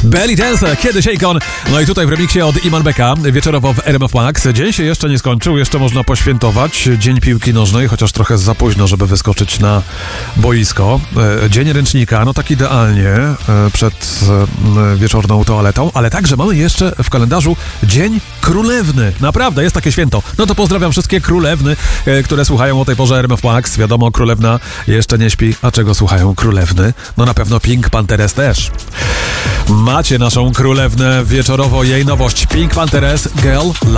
Belly Dancer, kiedyś Akon. No i tutaj w remiksie od Iman Beka, wieczorowo w RMF Max. Dzień się jeszcze nie skończył, jeszcze można poświętować. Dzień piłki nożnej, chociaż trochę za późno, żeby wyskoczyć na boisko. Dzień ręcznika, no tak idealnie przed wieczorną toaletą, ale także mamy jeszcze w kalendarzu Dzień Królewny. Naprawdę, jest takie święto. No to pozdrawiam wszystkie królewny, które słuchają o tej porze RMF Max. Wiadomo, królewna jeszcze nie śpi. A czego słuchają królewny? No na pewno Pink Panthers też. Macie naszą królewnę wieczorowo, jej nowość Pink Panthers Girl